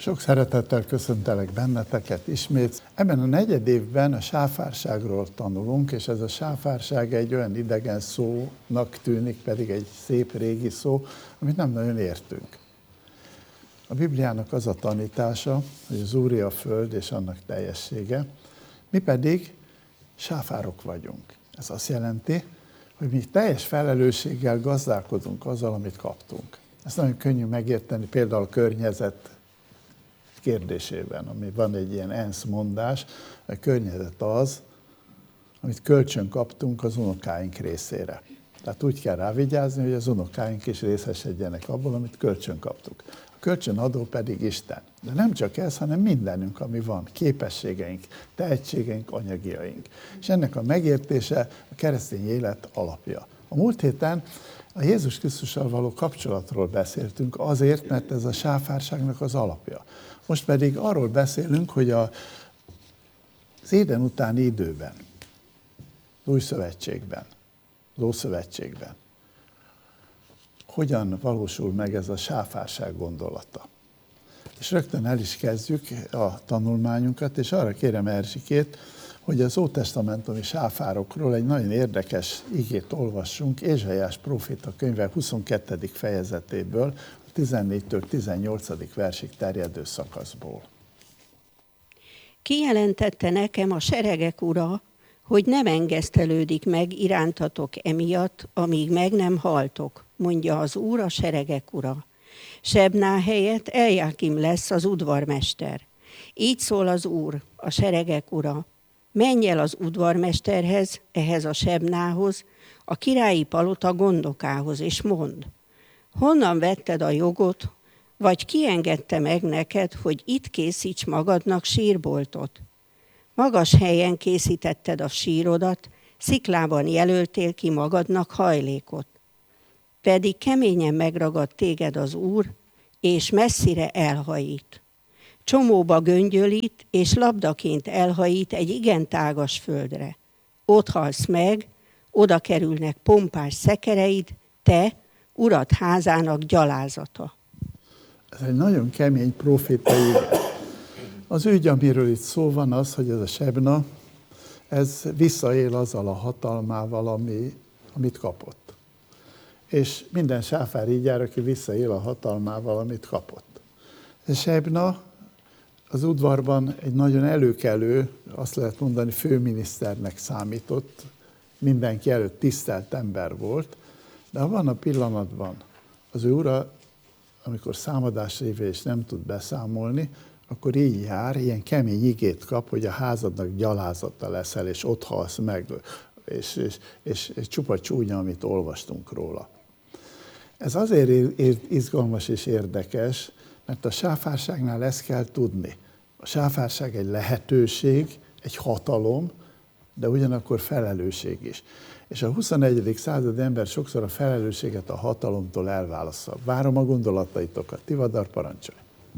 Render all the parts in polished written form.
Sok szeretettel köszöntelek benneteket ismét. Ebben a negyedévben a sáfárságról tanulunk, és ez a sáfárság egy olyan idegen szónak tűnik, pedig egy szép régi szó, amit nem nagyon értünk. A Bibliának az a tanítása, hogy az Úré a föld és annak teljessége, mi pedig sáfárok vagyunk. Ez azt jelenti, hogy mi teljes felelősséggel gazdálkodunk azzal, amit kaptunk. Ezt nagyon könnyű megérteni, például a környezet kérdésében, ami van egy ilyen ENSZ mondás, a környezet az, amit kölcsön kaptunk az unokáink részére. Tehát úgy kell rávigyázni, hogy az unokáink is részesedjenek abból, amit kölcsön kaptuk. A kölcsönadó pedig Isten. De nem csak ez, hanem mindenünk, ami van, képességeink, tehetségeink, anyagiaink. És ennek a megértése a keresztény élet alapja. A múlt héten a Jézus Krisztussal való kapcsolatról beszéltünk azért, mert ez a sáfárságnak az alapja. Most pedig arról beszélünk, hogy az Éden utáni időben, az Új Szövetségben, az Ószövetségben hogyan valósul meg ez a sáfárság gondolata. És rögtön el is kezdjük a tanulmányunkat, és arra kérem Erzsikét, hogy az ótestamentumi sáfárokról egy nagyon érdekes igét olvassunk, Ézsaiás próféta könyve 22. fejezetéből, 14-től 18. versig terjedő szakaszból. Kijelentette nekem a seregek ura, hogy nem engesztelődik meg irántatok emiatt, amíg meg nem haltok, mondja az Úr, a seregek ura. Sebná helyett Eljákim lesz az udvarmester. Így szól az Úr, a seregek ura. Menj el az udvarmesterhez, ehhez a Sebnához, a királyi palota gondokához, és mondd, honnan vetted a jogot, vagy ki engedte meg neked, hogy itt készíts magadnak sírboltot? Magas helyen készítetted a sírodat, sziklában jelöltél ki magadnak hajlékot. Pedig keményen megragad téged az Úr, és messzire elhajít. Csomóba göngyölít, és labdaként elhajít egy igen tágas földre. Ott halsz meg, oda kerülnek pompás szekereid, te, Urad házának gyalázata. Ez egy nagyon kemény profétai ige. Az ügy, amiről itt szó van, az, hogy ez a Sebna, ez visszaél azzal a hatalmával, amit kapott. És minden sáfár így jár, aki visszaél a hatalmával, amit kapott. A Sebna az udvarban egy nagyon előkelő, azt lehet mondani, főminiszternek számított, mindenki előtt tisztelt ember volt, de abban a pillanatban az ő ura, amikor számadásra hívja és nem tud beszámolni, akkor így jár, ilyen kemény igét kap, hogy a házadnak gyalázata leszel, és ott halsz meg, és csupa csúnya, amit olvastunk róla. Ez azért izgalmas és érdekes, mert a sáfárságnál ezt kell tudni. A sáfárság egy lehetőség, egy hatalom, de ugyanakkor felelősség is. És a 21. század ember sokszor a felelősséget a hatalomtól elválassza. Várom a gondolataitokat. Tivadar, parancsolj!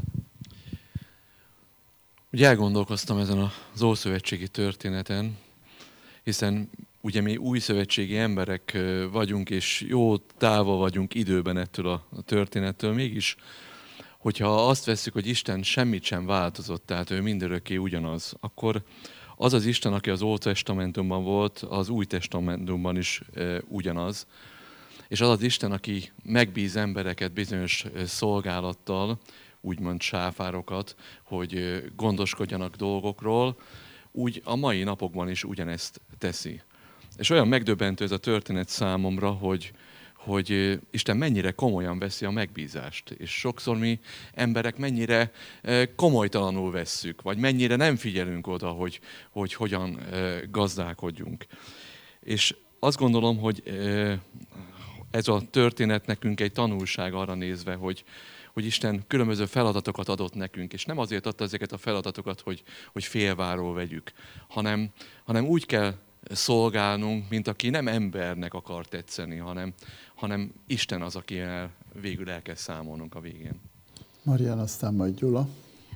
Ugye elgondolkoztam ezen az ószövetségi történeten, hiszen ugye mi újszövetségi emberek vagyunk, és jó távol vagyunk időben ettől a történettől, mégis, hogyha azt vesszük, hogy Isten semmit sem változott, tehát ő mindörökké ugyanaz, akkor az az Isten, aki az Ótestamentumban volt, az Új Testamentumban is ugyanaz. És az az Isten, aki megbíz embereket bizonyos szolgálattal, úgymond sáfárokat, hogy gondoskodjanak dolgokról, úgy a mai napokban is ugyanezt teszi. És olyan megdöbbentő ez a történet számomra, hogy Isten mennyire komolyan veszi a megbízást. És sokszor mi emberek mennyire komolytalanul vesszük, vagy mennyire nem figyelünk oda, hogy hogyan gazdálkodjunk. És azt gondolom, hogy ez a történet nekünk egy tanulság arra nézve, hogy Isten különböző feladatokat adott nekünk, és nem azért adta ezeket a feladatokat, hogy félváról vegyük, hanem úgy kell szolgálnunk, mint aki nem embernek akar tetszeni, hanem Isten az, akivel végül el kell számolnunk a végén. Marian, aztán majd Gyula.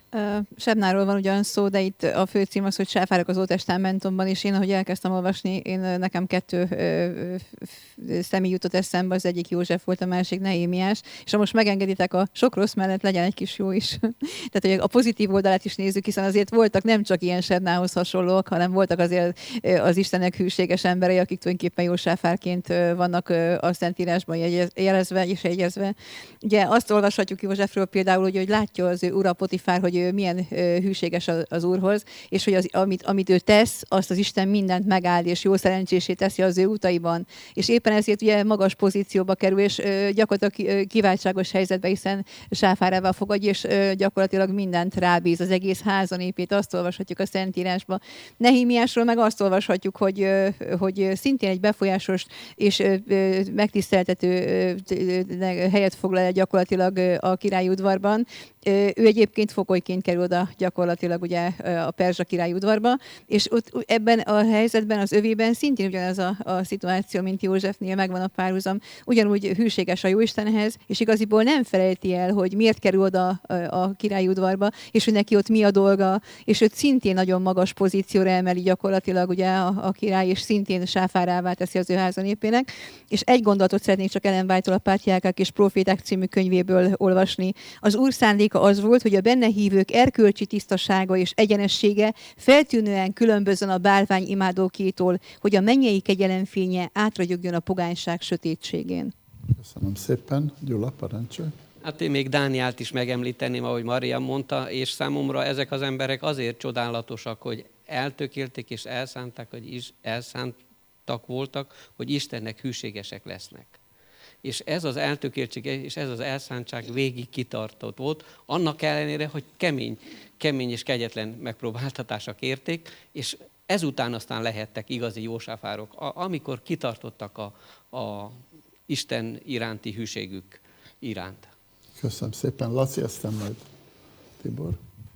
Sebnáról van ugyan szó, de itt a főcím az, hogy Sáfárok az Ótestamentumban, és én, ahogy elkezdtem olvasni, nekem 2 személy jutott eszembe, az egyik József volt, a másik Nehémiás, és ha most megengeditek, a sok rossz mellett legyen egy kis jó is. Tehát, hogy a pozitív oldalát is nézzük, hiszen azért voltak nem csak ilyen Sebnához hasonlók, hanem voltak azért az Istennek hűséges emberei, akik tulajdonképpen Jósáfárként vannak a Szentírásban jelezve és jegyezve. Ugye azt olvashatjuk Józsefről például, hogy látja az ő ura Potifár, hogy ő milyen hűséges az Úrhoz, és hogy amit ő tesz, azt az Isten mindent megáld, és jó szerencsésé teszi az ő utaiban. És éppen ezért ugye magas pozícióba kerül, és gyakorlatilag kiváltságos helyzetbe, hiszen Sáfárával fogadja, és gyakorlatilag mindent rábíz, az egész házanépét, azt olvashatjuk a Szentírásban. Nehémiásról meg azt olvashatjuk, hogy szintén egy befolyásos és megtiszteltető helyet foglal el gyakorlatilag a királyi udvarban. Ő egyébként fogolyként kerül oda gyakorlatilag ugye a perzsa királyi udvarba, és ott ebben a helyzetben, az övében szintén ugyanaz a szituáció, mint Józsefnél, megvan a párhuzam. Ugyanúgy hűséges a Jóistenhez, és igaziból nem felejti el, hogy miért kerül oda a királyi udvarba, és hogy neki ott mi a dolga, és őt szintén nagyon magas pozícióra emeli gyakorlatilag ugye a király, és szintén Sáfárává teszi az ő házanépének. És egy gondolatot szeretnék csak Ellen White-tól a Pátriárkák és Proféták című könyvéből olvasni. Az Úr szándéka az volt, hogy a benne hívők erkölcsi tisztasága és egyenessége feltűnően különbözön a bálvány imádókétól, hogy a mennyei kegyelem fénye átragyogjon a pogányság sötétségén. Köszönöm szépen. Gyula, parancsolj. Hát én még Dánielt is megemlíteném, ahogy Maria mondta, és számomra ezek az emberek azért csodálatosak, hogy eltökélték és elszántak voltak, hogy Istennek hűségesek lesznek. És ez az eltökéltség és ez az elszántság végig kitartott volt, annak ellenére, hogy kemény és kegyetlen megpróbáltatások érték, és ezután aztán lehettek igazi jósáfárok, amikor kitartottak a Isten iránti hűségük iránt. Köszönöm szépen. Laci, aztán majd Tibor.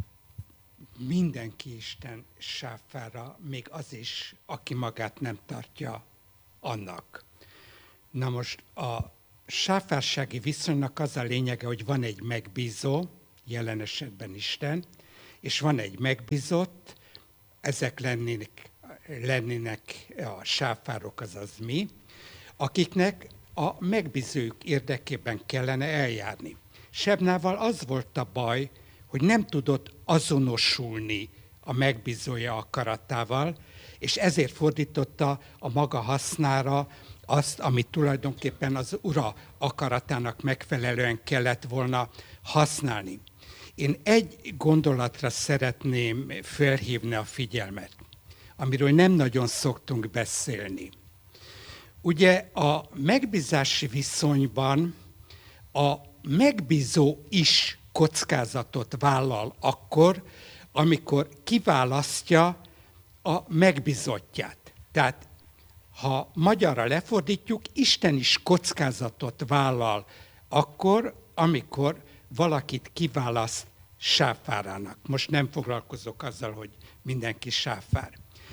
Mindenki Isten sáfára, még az is, aki magát nem tartja annak. Na most a sáfársági viszonynak az a lényege, hogy van egy megbízó, jelen esetben Isten, és van egy megbízott, ezek lennének a sáfárok, azaz mi, akiknek a megbízők érdekében kellene eljárni. Sebnával az volt a baj, hogy nem tudott azonosulni a megbízója akaratával, és ezért fordította a maga hasznára azt, amit tulajdonképpen az ura akaratának megfelelően kellett volna használni. Én egy gondolatra szeretném felhívni a figyelmet, amiről nem nagyon szoktunk beszélni. Ugye a megbízási viszonyban a megbízó is kockázatot vállal akkor, amikor kiválasztja a megbízottját. Tehát, ha magyarra lefordítjuk, Isten is kockázatot vállal akkor, amikor valakit kiválaszt sáfárának. Most nem foglalkozok azzal, hogy mindenki sáfár.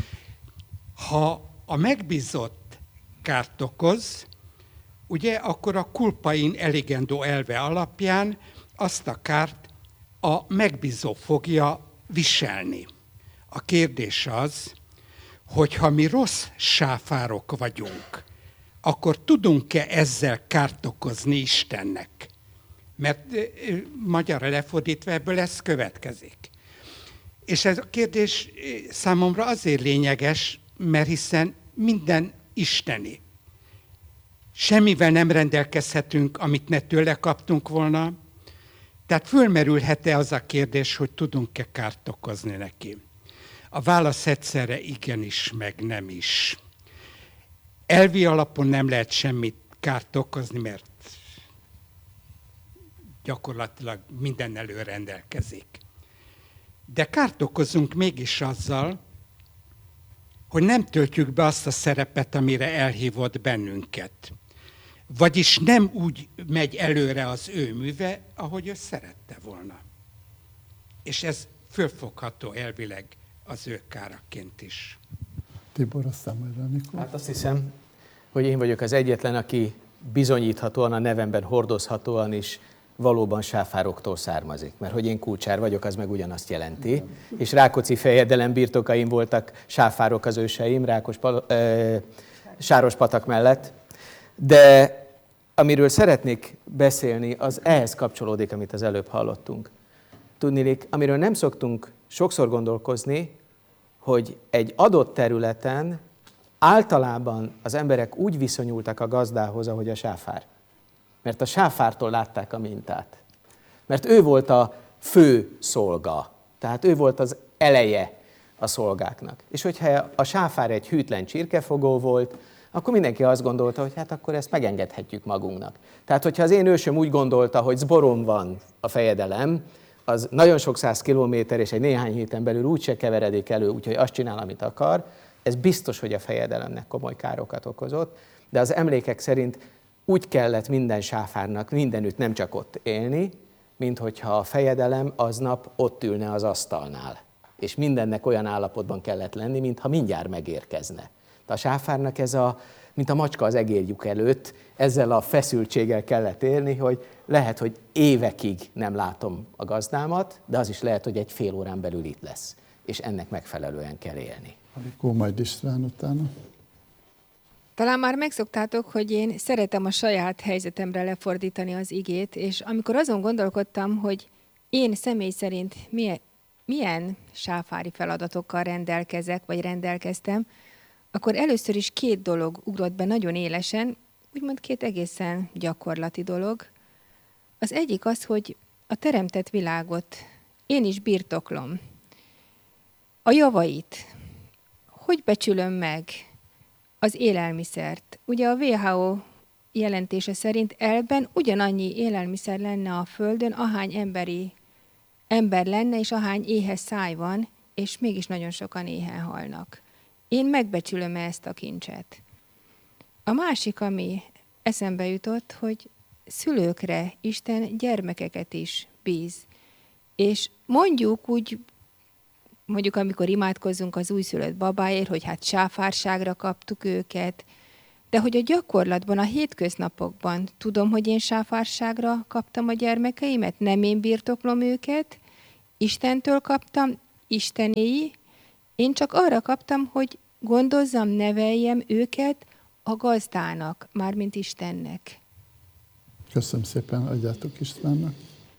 Ha a megbízott kárt okoz, ugye, akkor a culpa in eligendo elve alapján azt a kárt a megbízó fogja viselni. A kérdés az, hogy ha mi rossz sáfárok vagyunk, akkor tudunk-e ezzel kárt okozni Istennek? Mert magyarra lefordítva ebből ez következik. És ez a kérdés számomra azért lényeges, mert hiszen minden isteni. Semmivel nem rendelkezhetünk, amit ne tőle kaptunk volna. Tehát fölmerülhet-e az a kérdés, hogy tudunk-e kárt okozni neki? A válasz egyszerre igenis, meg nem is. Elvi alapon nem lehet semmit kárt okozni, mert gyakorlatilag minden rendelkezik. De kárt okozunk mégis azzal, hogy nem töltjük be azt a szerepet, amire elhívott bennünket. Vagyis nem úgy megy előre az ő műve, ahogy ő szerette volna. És ez fölfogható elvileg az ő káraként is. Tibor, aztán majd Anikó. Hát azt hiszem, hogy én vagyok az egyetlen, aki bizonyíthatóan, a nevemben hordozhatóan is valóban sáfároktól származik. Mert hogy én kulcsár vagyok, az meg ugyanazt jelenti. És Rákóczi fejedelem birtokaim voltak sáfárok az őseim, Sárospatak mellett. De amiről szeretnék beszélni, az ehhez kapcsolódik, amit az előbb hallottunk. Tudniillik, amiről nem szoktunk sokszor gondolkozni, hogy egy adott területen általában az emberek úgy viszonyultak a gazdához, ahogy a sáfár. Mert a sáfártól látták a mintát. Mert ő volt a fő szolga. Tehát ő volt az eleje a szolgáknak. És hogyha a sáfár egy hűtlen csirkefogó volt, akkor mindenki azt gondolta, hogy hát akkor ezt megengedhetjük magunknak. Tehát, hogyha az én ősöm úgy gondolta, hogy Zboron van a fejedelem, az nagyon sok 100 kilométer, és egy néhány héten belül úgyse keveredik elő, úgyhogy azt csinál, amit akar, ez biztos, hogy a fejedelemnek komoly károkat okozott, de az emlékek szerint úgy kellett minden sáfárnak mindenütt nem csak ott élni, mint hogyha a fejedelem aznap ott ülne az asztalnál. És mindennek olyan állapotban kellett lenni, mintha mindjárt megérkezne. De a sáfárnak ez mint a macska az egérlyuk előtt, ezzel a feszültséggel kellett élni, hogy lehet, hogy évekig nem látom a gazdámat, de az is lehet, hogy egy fél órán belül itt lesz. És ennek megfelelően kell élni. Akkor majd István utána. Talán már megszoktátok, hogy én szeretem a saját helyzetemre lefordítani az igét, és amikor azon gondolkodtam, hogy én személy szerint milyen sáfári feladatokkal rendelkezek, vagy rendelkeztem, akkor először is 2 dolog ugrott be nagyon élesen, úgymond 2 egészen gyakorlati dolog. Az egyik az, hogy a teremtett világot én is birtoklom. A javait, hogy becsülöm meg az élelmiszert. Ugye a WHO jelentése szerint elben ugyanannyi élelmiszer lenne a Földön, ahány ember lenne, és ahány éhes száj van, és mégis nagyon sokan éhen halnak. Én megbecsülöm ezt a kincset. A másik, ami eszembe jutott, hogy szülőkre Isten gyermekeket is bíz. És mondjuk amikor imádkozzunk az újszülött babáért, hogy hát sáfárságra kaptuk őket, de hogy a gyakorlatban, a hétköznapokban tudom, hogy én sáfárságra kaptam a gyermekeimet, nem én birtoklom őket, Istentől kaptam, Istenéi, én csak arra kaptam, hogy gondozzam, neveljem őket a gazdának, mármint Istennek. Köszönöm szépen, adjátok Istvánnak.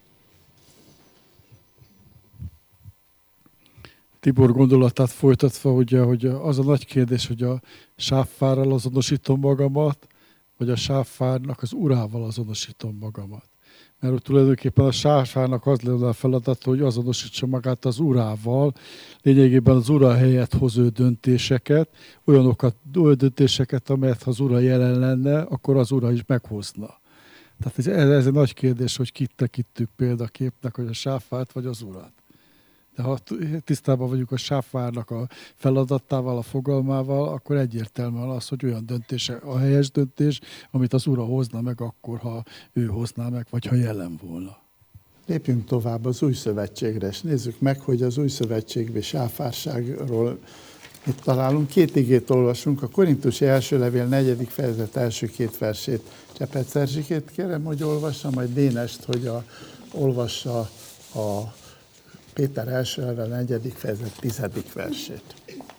Tibor gondolatát folytatva, ugye, hogy az a nagy kérdés, hogy a sáfárral azonosítom magamat, vagy a sáfárnak az urával azonosítom magamat. Mert tulajdonképpen a sáfárnak az lenne a feladata, hogy azonosítsa magát az urával, lényegében az ura helyett hoz ő döntéseket, olyan döntéseket, amelyet ha az ura jelen lenne, akkor az ura is meghozna. Tehát ez egy nagy kérdés, hogy kit tekintjük példaképnek, hogy a sáfárt vagy az urat. De ha tisztában vagyunk a sáfárnak a feladatával, a fogalmával, akkor egyértelműen az, hogy olyan döntése a helyes döntés, amit az ura hozna meg akkor, ha ő hozná meg, vagy ha jelen volna. Lépjünk tovább az Új Szövetségre, és nézzük meg, hogy az Új Szövetségben sáfárságról mit találunk. 2 igét olvasunk, a Korintusi első levél 4. fejezet első 2 versét. Csepet Erzsikét kérem, hogy olvassa, majd Dénest, hogy olvassa a Péter első levél 4. fejezet 10. versét.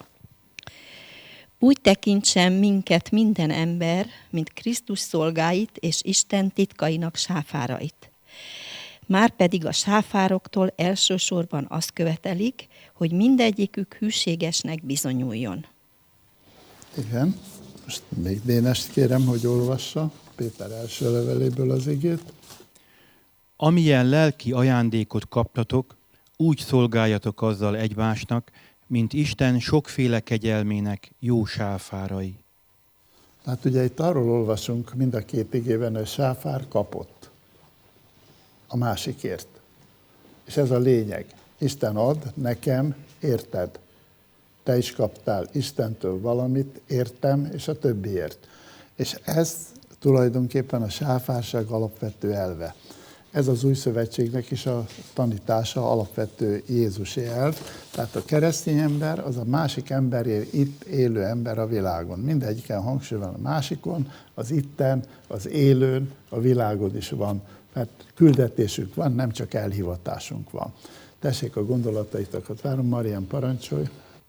Úgy tekintsen minket minden ember, mint Krisztus szolgáit és Isten titkainak sáfárait. Márpedig a sáfároktól elsősorban azt követelik, hogy mindegyikük hűségesnek bizonyuljon. Igen, most még Dénest kérem, hogy olvassa Péter első leveléből az igét. Amilyen lelki ajándékot kaptatok, úgy szolgáljatok azzal egymásnak, mint Isten sokféle kegyelmének jó sáfárai. Hát ugye itt arról olvasunk mind a 2 igében, hogy sáfár kapott a másikért. És ez a lényeg. Isten ad nekem, érted? Te is kaptál Istentől valamit, értem, és a többiért. És ez tulajdonképpen a sáfárság alapvető elve. Ez az Új Szövetségnek is a tanítása, alapvető Jézusi elv. Tehát a keresztény ember az a másik emberért itt élő ember a világon. Mindegyiken hangsúly van a másikon, az itten, az élőn, a világon is van mert küldetésünk van, nem csak elhivatásunk van. Tessék, a gondolataitokat várom. Marian, parancsolj!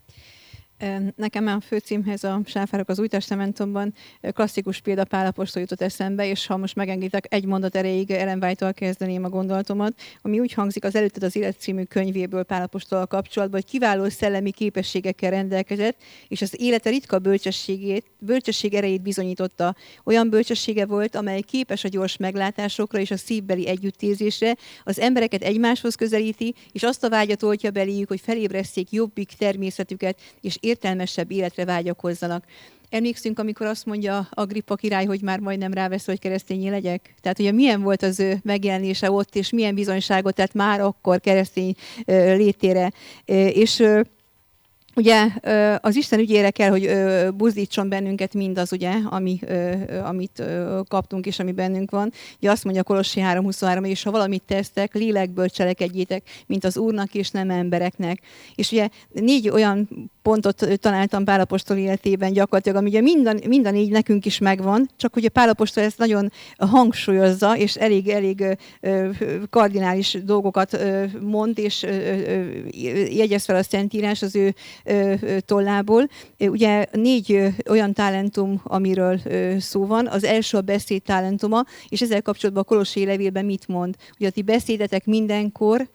Nekem a főcímhez a sáfárok az Új Testamentumban klasszikus példa Pál apostol jutott eszembe, és ha most megengeditek, egy mondat erejéig Ellen White-tal kezdeném a gondolatomat, ami úgy hangzik az Előtted az Élet című könyvéből Pál apostolal kapcsolatban, hogy kiváló szellemi képességekkel rendelkezett, és az élete ritka bölcsesség erejét bizonyította. Olyan bölcsessége volt, amely képes a gyors meglátásokra és a szívbeli együttérzésre, az embereket egymáshoz közelíti, és azt a vágyat oltja beléjük, hogy felébreszték jobbik természetüket, és értelmesebb életre vágyakozzanak. Emlékszünk, amikor azt mondja Agrippa király, hogy már majdnem rávesz, hogy keresztényé legyek? Tehát ugye milyen volt az ő megjelenése ott, és milyen bizonyságot tett már akkor keresztény létére. És ugye az Isten ügyére kell, hogy buzdítson bennünket mindaz, ugye, amit kaptunk és ami bennünk van. Ugye azt mondja Kolossi 3.23, és ha valamit tesztek, lélekből cselekedjétek, mint az Úrnak és nem embereknek. És ugye 4 olyan pontot találtam Pál apostol életében gyakorlatilag, ami ugye mind a 4 nekünk is megvan, csak ugye Pál apostol ezt nagyon hangsúlyozza, és elég kardinális dolgokat mond, és jegyez fel a Szentírás az ő tollából. Ugye 4 olyan talentum, amiről szó van. Az első a beszéd talentuma, és ezzel kapcsolatban a Kolossé levélben mit mond? Hogy a ti beszédetek mindenkor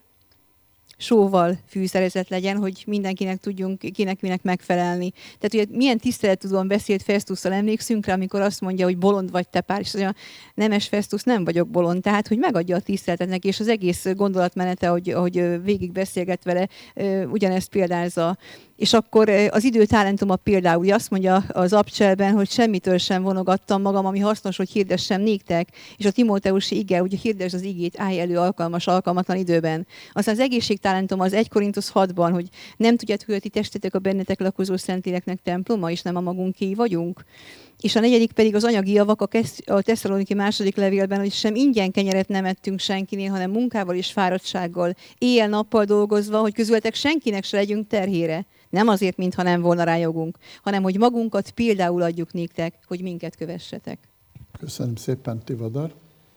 sóval fűszerezett legyen, hogy mindenkinek tudjunk, kinek minek megfelelni. Tehát ugye milyen tisztelettudóan beszélt Festusszal, emlékszünk rá, amikor azt mondja, hogy bolond vagy te Pál, és mondja, nemes Festus, nem vagyok bolond, tehát hogy megadja a tiszteletet neki, és az egész gondolatmenete, hogy végig beszélget vele, ugyanezt példázza. És akkor az idő talentuma például, ugye azt mondja az Abcselben, hogy semmitől sem vonogattam magam, ami hasznos, hogy hirdessem néktek, és a Timóteusi ige, ugye hirdesd az igét, állj elő alkalmatlan időben. Aztán az egészségtalentuma az 1 Korintusz 6-ban, hogy nem tudjátok, hogy a ti testetek a bennetek lakozó Szentléleknek temploma, és nem a magunkéi vagyunk. És a 4. pedig az anyagi javak a Tesszaloniki 2. levélben, hogy sem ingyen kenyeret nem ettünk senkinél, hanem munkával és fáradtsággal, éjjel-nappal dolgozva, hogy közületek senkinek se legyünk terhére. Nem azért, mintha nem volna rá jogunk, hanem hogy magunkat például adjuk néktek, hogy minket kövessetek. Köszönöm szépen, Tivadar.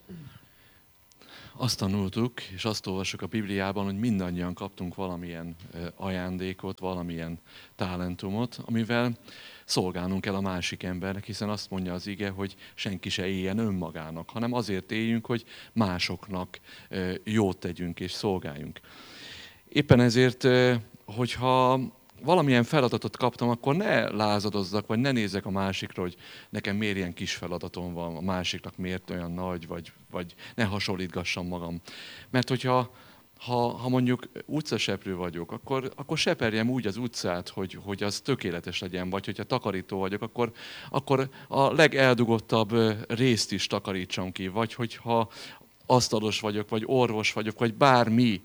Azt tanultuk, és azt olvassuk a Bibliában, hogy mindannyian kaptunk valamilyen ajándékot, valamilyen talentumot, amivel szolgálnunk kell a másik embernek, hiszen azt mondja az ige, hogy senki se éljen önmagának, hanem azért éljünk, hogy másoknak jót tegyünk és szolgáljunk. Éppen ezért, hogyha valamilyen feladatot kaptam, akkor ne lázadozzak, vagy ne nézzek a másikra, hogy nekem miért ilyen kis feladatom van, a másiknak miért olyan nagy, vagy ne hasonlítgassam magam. Mert hogyha mondjuk utcaseprő vagyok, akkor seperjem úgy az utcát, hogy az tökéletes legyen, vagy hogyha takarító vagyok, akkor a legeldugottabb részt is takarítsam ki, vagy hogyha asztalos vagyok, vagy orvos vagyok, vagy bármi,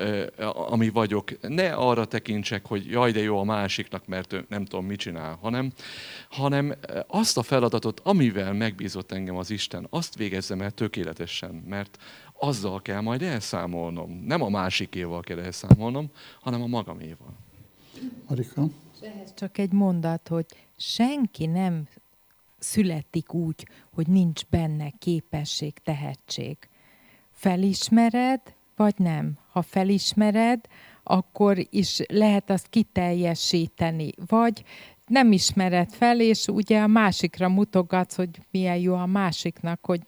ami vagyok. Ne arra tekintsek, hogy jaj, de jó a másiknak, mert ő nem tudom, mit csinál, hanem azt a feladatot, amivel megbízott engem az Isten, azt végezzem el tökéletesen, mert azzal kell majd elszámolnom. Nem a másikéval kell elszámolnom, hanem a magaméval. Marika? Ehhez csak egy mondat, hogy senki nem születik úgy, hogy nincs benne képesség, tehetség. Felismered, vagy nem? Ha felismered, akkor is lehet azt kiteljesíteni. Vagy nem ismered fel, és ugye a másikra mutogatsz, hogy milyen jó a másiknak, hogy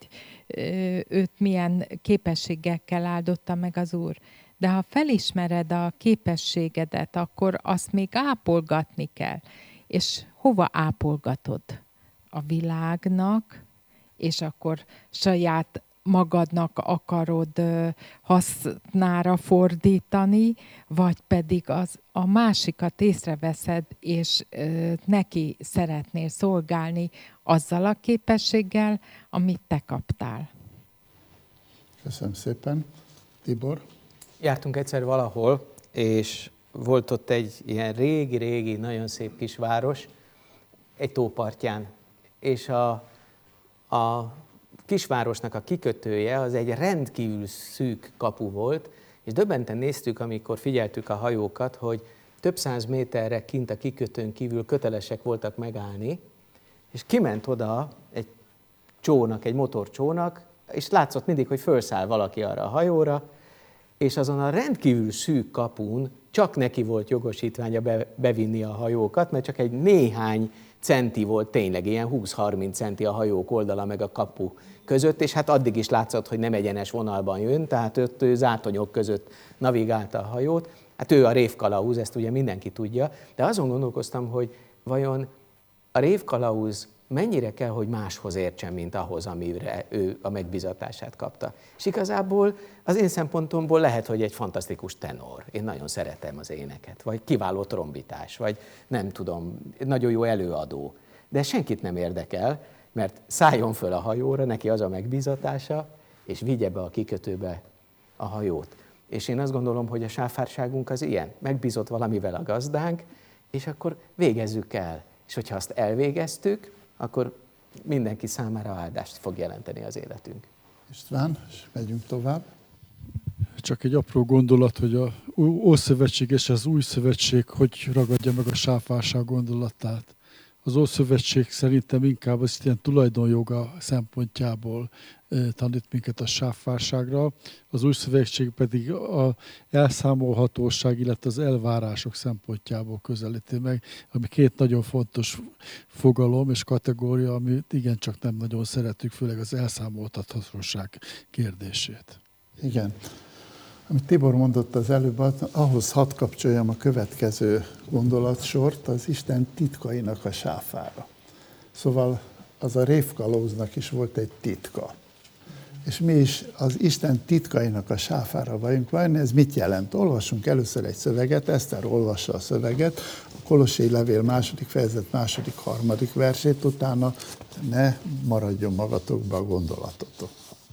őt milyen képességekkel áldotta meg az Úr. De ha felismered a képességedet, akkor azt még ápolgatni kell. És hova ápolgatod? A világnak, és akkor saját magadnak akarod hasznára fordítani, vagy pedig a másikat észreveszed, és neki szeretnél szolgálni azzal a képességgel, amit te kaptál. Köszönöm szépen. Tibor? Jártunk egyszer valahol, és volt ott egy ilyen régi, nagyon szép kis város, egy tópartján, és a kisvárosnak a kikötője az egy rendkívül szűk kapu volt, és döbbenten néztük, amikor figyeltük a hajókat, hogy több 100 méterre kint a kikötőn kívül kötelesek voltak megállni, és kiment oda egy csónak, egy motorcsónak, és látszott mindig, hogy felszáll valaki arra a hajóra, és azon a rendkívül szűk kapun csak neki volt jogosítványa bevinni a hajókat, mert csak egy néhány centi volt tényleg, ilyen 20-30 centi a hajók oldala meg a kapu között, és hát addig is látszott, hogy nem egyenes vonalban jön, tehát ott ő zátonyok között navigálta a hajót. Hát ő a révkalauz, ezt ugye mindenki tudja, de azon gondolkoztam, hogy vajon a révkalauz mennyire kell, hogy máshoz értsen, mint ahhoz, amire ő a megbízatását kapta. És igazából az én szempontomból lehet, hogy egy fantasztikus tenor. Én nagyon szeretem az éneket, vagy kiváló trombitás, vagy nem tudom, nagyon jó előadó. De senkit nem érdekel, mert szálljon föl a hajóra, neki az a megbízatása, és vigye be a kikötőbe a hajót. És én azt gondolom, hogy a sáfárságunk az ilyen. Megbízott valamivel a gazdánk, és akkor végezzük el. És hogyha azt elvégeztük, akkor mindenki számára áldást fog jelenteni az életünk. István, és megyünk tovább. Csak egy apró gondolat, hogy az Ószövetség és az Új Szövetség hogy ragadja meg a sáfárság gondolatát. Az Ószövetség szerintem inkább az ilyen tulajdonjoga szempontjából tanít minket a sáfárságra, az Új Szövetség pedig az elszámolhatóság, illetve az elvárások szempontjából közelíti meg, ami két nagyon fontos fogalom és kategória, amit igencsak nem nagyon szeretünk, főleg az elszámoltathatóság kérdését. Igen. Amit Tibor mondott az előbb, ahhoz hadd kapcsoljam a következő gondolatsort, az Isten titkainak a sáfára. Szóval az a révkalauznak is volt egy titka. És mi is az Isten titkainak a sáfára vagyunk. Vajon ez mit jelent? Olvassunk először egy szöveget, Eszter olvassa a szöveget, a Kolossé levél 2. fejezet 2.-3. versét, utána ne maradjon magatokba a gondolatotok.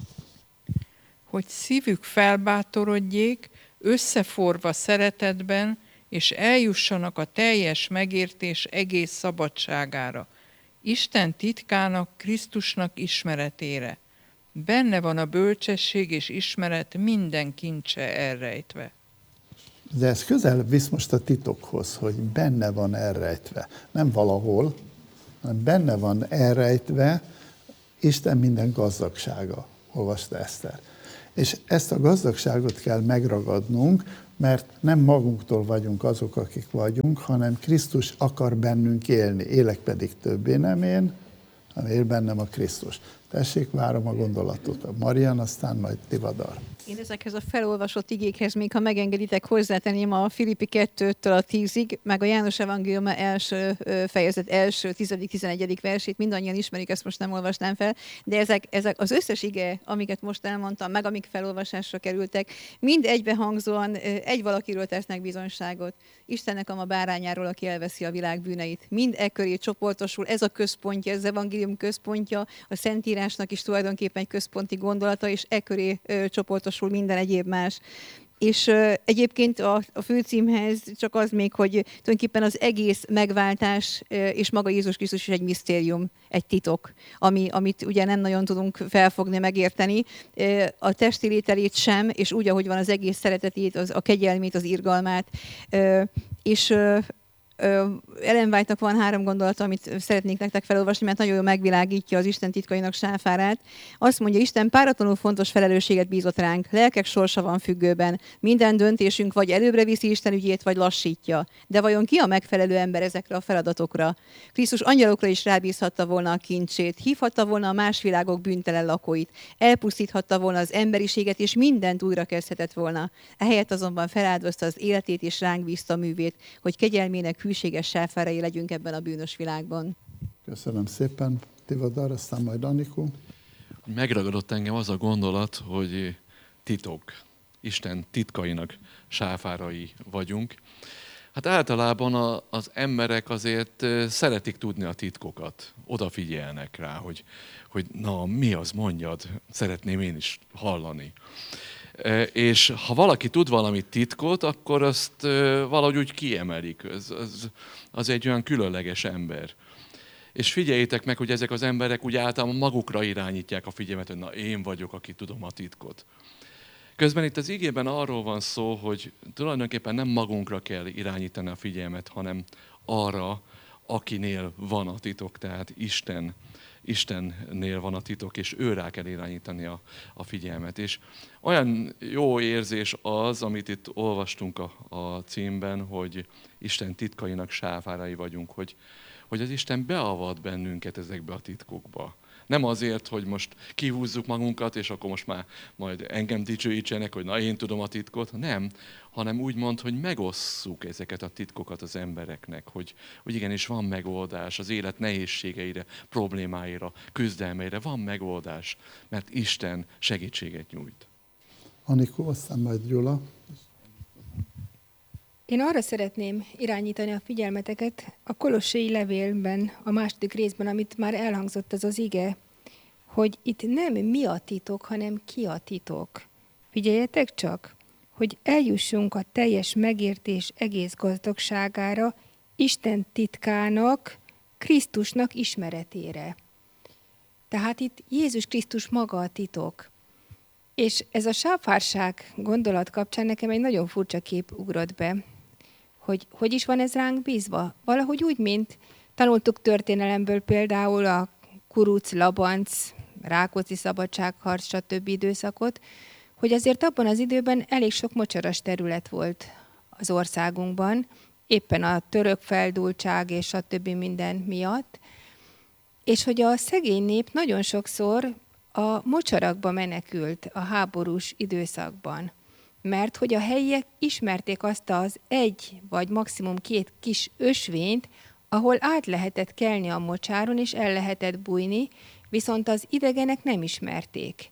Hogy szívük felbátorodjék, összeforva szeretetben, és eljussanak a teljes megértés egész szabadságára, Isten titkának, Krisztusnak ismeretére. Benne van a bölcsesség és ismeret minden kincse elrejtve. De ez közelebb visz most a titokhoz, hogy benne van elrejtve. Nem valahol, hanem benne van elrejtve Isten minden gazdagsága, olvasta Eszter. És ezt a gazdagságot kell megragadnunk, mert nem magunktól vagyunk azok, akik vagyunk, hanem Krisztus akar bennünk élni. Élek pedig többé nem én, hanem él bennem a Krisztus. Tessék, várom a gondolatot. A Marian, aztán majd Tivadar. Én ezekhez a felolvasott igékhez, még ha megengeditek, hozzátenném a Filippi 2-től a 10-ig, meg a János Evangélium első fejezet első 10.-11. versét, mindannyian ismerik, ezt most nem olvasnám fel, de ezek az összes ige, amiket most elmondtam, meg amik felolvasásra kerültek, mind egybehangzóan egy valakiről tesznek bizonyságot. Istennek a bárányáról, aki elveszi a világ bűneit. Mind e köré csoportosul, ez a központja, ez az evangélium központja, a Szentírásnak is tulajdonképpen egy központi gondolata, és e köré csoportosul minden egyéb más. És egyébként a főcímhez csak az még, hogy tulajdonképpen az egész megváltás és maga Jézus Krisztus is egy misztérium, egy titok, amit ugye nem nagyon tudunk felfogni, megérteni. A testi lételét sem, és úgy, ahogy van az egész szeretetét, a kegyelmét, az irgalmát. És Ellen White-nak van 3 gondolata, amit szeretnék nektek felolvasni, mert nagyon jól megvilágítja az Isten titkainak sáfárát. Azt mondja, Isten páratlanul fontos felelősséget bízott ránk, lelkek sorsa van függőben. Minden döntésünk vagy előbbre viszi Isten ügyét, vagy lassítja. De vajon ki a megfelelő ember ezekre a feladatokra? Krisztus angyalokra is rábízhatta volna a kincsét, hívhatta volna a más világok bűntelen lakóit, elpusztíthatta volna az emberiséget, és mindent újra kezdhetett volna. Ehelyett azonban feláldozta az életét, és ránk bízta a művét, hogy kegyelmének hűséges sáfárai legyünk ebben a bűnös világban. Köszönöm szépen, Tivadar, aztán majd Anikó. Megragadott engem az a gondolat, hogy titok, Isten titkainak sáfárai vagyunk. Hát általában az emberek azért szeretik tudni a titkokat, odafigyelnek rá, hogy na, mi az, mondjad, szeretném én is hallani. És ha valaki tud valami titkot, akkor azt valahogy úgy kiemelik. Az egy olyan különleges ember. És figyeljétek meg, hogy ezek az emberek úgy általában magukra irányítják a figyelmet, hogy na, én vagyok, aki tudom a titkot. Közben itt az igében arról van szó, hogy tulajdonképpen nem magunkra kell irányítani a figyelmet, hanem arra, akinél van a titok, tehát Isten Istennél van a titok, és ő rá kell irányítani a figyelmet. És olyan jó érzés az, amit itt olvastunk a címben, hogy Isten titkainak sáfárai vagyunk, hogy az Isten beavat bennünket ezekbe a titkokba. Nem azért, hogy most kihúzzuk magunkat, és akkor most már majd engem dicsőítsenek, hogy na én tudom a titkot. Nem, hanem úgy mond, hogy megosszuk ezeket a titkokat az embereknek, hogy igenis van megoldás az élet nehézségeire, problémáira, küzdelmeire, van megoldás, mert Isten segítséget nyújt. Anikó, aztán majd Gyula. Én arra szeretném irányítani a figyelmeteket a Kolossai levélben, a 2. részben, amit már elhangzott az ige, hogy itt nem mi a titok, hanem ki a titok. Figyeljetek csak, hogy eljussunk a teljes megértés egész gazdagságára, Isten titkának, Krisztusnak ismeretére. Tehát itt Jézus Krisztus maga a titok. És ez a sáfárság gondolat kapcsán nekem egy nagyon furcsa kép ugrott be, hogy is van ez ránk bízva? Valahogy úgy, mint tanultuk történelemből például a kuruc, labanc, Rákóczi szabadságharc, stb. Időszakot, hogy azért abban az időben elég sok mocsaras terület volt az országunkban, éppen a török feldúltság és stb. Minden miatt, és hogy a szegény nép nagyon sokszor a mocsarakba menekült a háborús időszakban, mert hogy a helyiek ismerték azt az 1 vagy maximum 2 kis ösvényt, ahol át lehetett kelni a mocsáron, és el lehetett bújni, viszont az idegenek nem ismerték.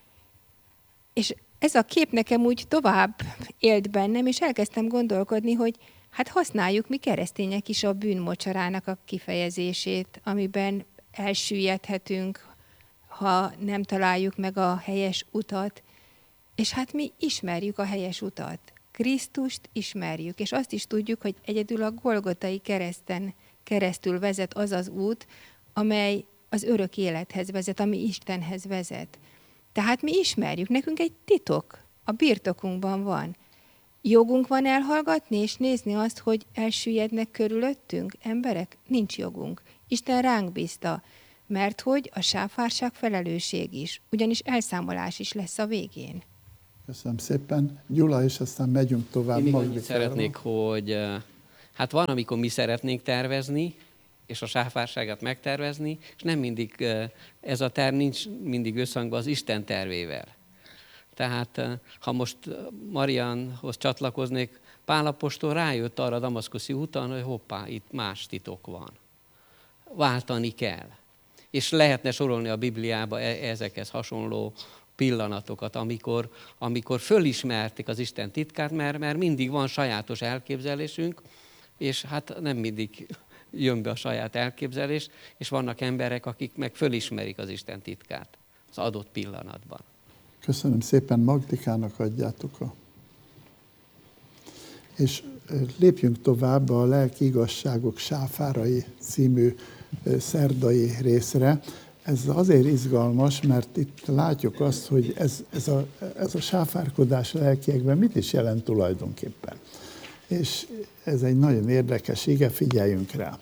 És ez a kép nekem úgy tovább élt bennem, és elkezdtem gondolkodni, hogy hát használjuk mi keresztények is a bűn mocsarának a kifejezését, amiben elsüllyedhetünk, ha nem találjuk meg a helyes utat. És hát mi ismerjük a helyes utat. Krisztust ismerjük, és azt is tudjuk, hogy egyedül a Golgotai kereszten keresztül vezet az az út, amely az örök élethez vezet, ami Istenhez vezet. Tehát mi ismerjük, nekünk egy titok a birtokunkban van. Jogunk van elhallgatni és nézni azt, hogy elsüllyednek körülöttünk emberek? Nincs jogunk. Isten ránk bízta, mert hogy a sáfárság felelősség is, ugyanis elszámolás is lesz a végén. Köszönöm szépen. Gyula, és aztán megyünk tovább. Én még annyit szeretnék, hogy hát van, amikor mi szeretnénk tervezni, és a sáfárságát megtervezni, és nem mindig ez a terv nincs mindig összhangban az Isten tervével. Tehát ha most Marianhoz csatlakoznék, Pál apostol rájött arra a damaszkuszi úton, hogy hoppá, itt más titok van. Váltani kell. És lehetne sorolni a Bibliába ezekhez hasonló pillanatokat, amikor fölismerték az Isten titkát, mert mindig van sajátos elképzelésünk, és hát nem mindig jön be a saját elképzelés, és vannak emberek, akik meg fölismerik az Isten titkát az adott pillanatban. Köszönöm szépen, Magdikának adjátok És lépjünk tovább a Lelki igazságok sáfárai című szerdai részre. Ez azért izgalmas, mert itt látjuk azt, hogy ez a sáfárkodás a lelkiekben mit is jelent tulajdonképpen. És ez egy nagyon érdekes ige, figyeljünk rá.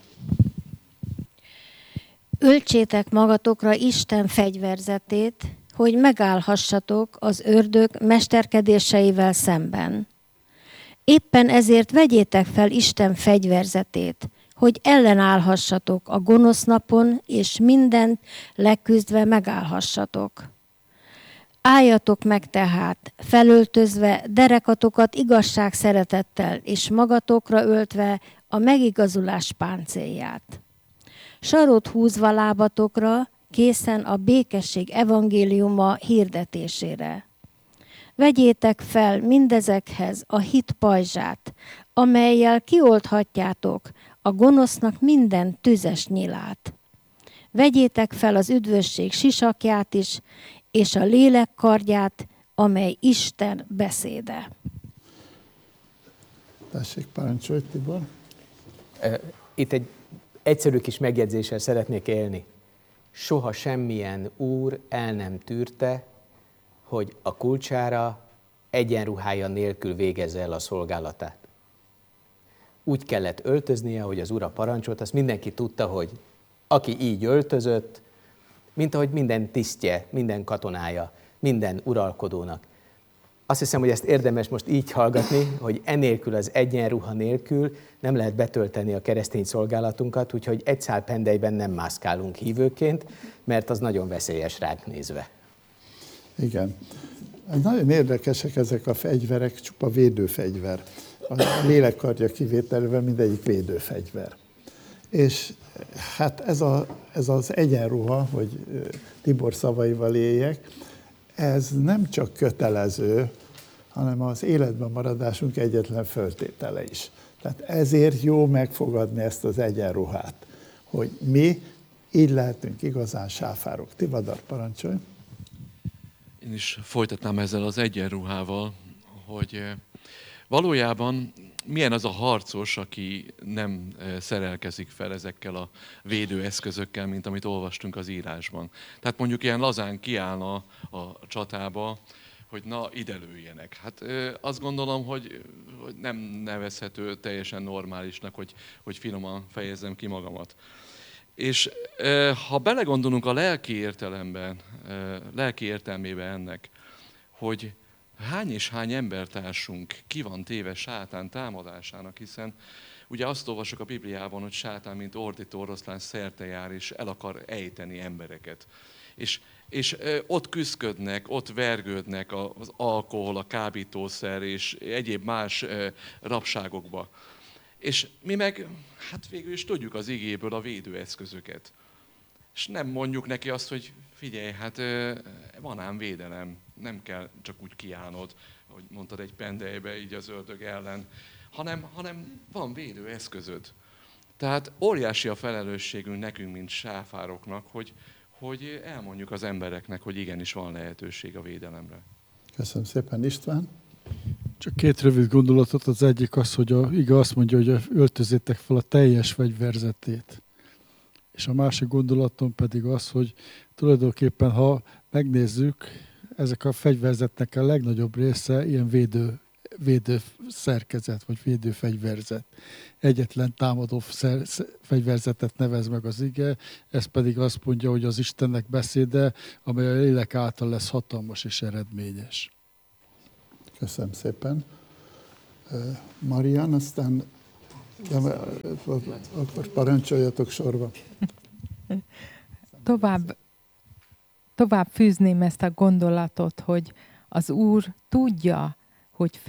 Öltsétek magatokra Isten fegyverzetét, hogy megállhassatok az ördög mesterkedéseivel szemben. Éppen ezért vegyétek fel Isten fegyverzetét, hogy ellenállhassatok a gonosz napon, és mindent leküzdve megállhassatok. Álljatok meg tehát, felöltözve derekatokat igazság szeretettel, és magatokra öltve a megigazulás páncélját. Sarot húzva lábatokra, készen a békesség evangéliuma hirdetésére. Vegyétek fel mindezekhez a hit pajzsát, amellyel kiolthatjátok a gonosznak minden tüzes nyilát. Vegyétek fel az üdvösség sisakját is, és a lélek kardját, amely Isten beszéde. Tessék, parancsolj, Tibor. Itt egy egyszerű kis megjegyzéssel szeretnék élni. Soha semmilyen úr el nem tűrte, hogy a kulcsára egyenruhája nélkül végezze el a szolgálatát. Úgy kellett öltöznie, hogy az ura parancsolt, azt mindenki tudta, hogy aki így öltözött, mint ahogy minden tisztje, minden katonája, minden uralkodónak. Azt hiszem, hogy ezt érdemes most így hallgatni, hogy enélkül, az egyenruha nélkül nem lehet betölteni a keresztény szolgálatunkat, úgyhogy egy szál pendelyben nem mászkálunk hívőként, mert az nagyon veszélyes ránk nézve. Igen. Nagyon érdekesek ezek a fegyverek, csupa védőfegyver. A lélekkardja kivételével mindegyik védőfegyver. És hát ez az egyenruha, hogy Tibor szavaival éljek, ez nem csak kötelező, hanem az életben maradásunk egyetlen föltétele is. Tehát ezért jó megfogadni ezt az egyenruhát, hogy mi így lehetünk igazán sáfárok. Tivadar, parancsolj! Én is folytatnám ezzel az egyenruhával, hogy valójában milyen az a harcos, aki nem szerelkezik fel ezekkel a védőeszközökkel, mint amit olvastunk az írásban. Tehát mondjuk ilyen lazán kiállna a csatába, hogy na, ide lőjenek. Hát azt gondolom, hogy nem nevezhető teljesen normálisnak, hogy finoman fejezzem ki magamat. És ha belegondolunk a lelki értelmébe ennek, hogy hány és hány embertársunk ki van téve sátán támadásának, hiszen ugye azt olvasok a Bibliában, hogy sátán, mint ordító oroszlán szerte jár, és el akar ejteni embereket. És ott küszködnek, ott vergődnek az alkohol, a kábítószer és egyéb más rabságokba. És mi meg, hát végül is tudjuk az igéből a védőeszközöket. És nem mondjuk neki azt, hogy figyelj, hát van ám védelem, nem kell csak úgy kiállnod, ahogy mondtad, egy pendelybe így az ördög ellen, hanem van védőeszközöd. Tehát óriási a felelősségünk nekünk, mint sáfároknak, hogy elmondjuk az embereknek, hogy igenis van lehetőség a védelemre. Köszönöm szépen, István. Csak két rövid gondolatot. Az egyik az, hogy Ige azt mondja, hogy öltözzétek fel a teljes fegyverzetét. És a másik gondolatom pedig az, hogy tulajdonképpen, ha megnézzük, ezek a fegyverzetnek a legnagyobb része ilyen védő szerkezet, vagy védő fegyverzet. Egyetlen támadó fegyverzetet nevez meg az ige, ez pedig azt mondja, hogy az Istennek beszéde, amely a lélek által lesz hatalmas és eredményes. Köszönöm szépen. Marian, aztán akkor parancsoljatok sorba. Tovább fűzném ezt a gondolatot, hogy az Úr tudja, hogy